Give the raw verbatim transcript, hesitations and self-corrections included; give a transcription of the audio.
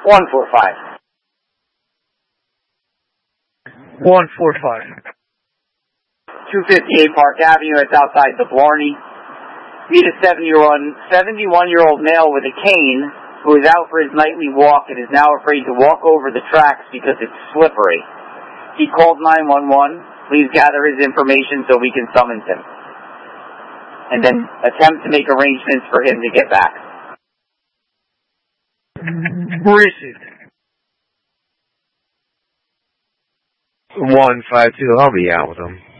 one four five. one four five. two fifty-eight Park Avenue, it's outside the Blarney. Meet a seventy-one-year-old male with a cane who is out for his nightly walk and is now afraid to walk over the tracks because it's slippery. He called nine one one. Please gather his information so we can summons him. And then attempt to make arrangements for him to get back. Received. one five two, I'll be out with him.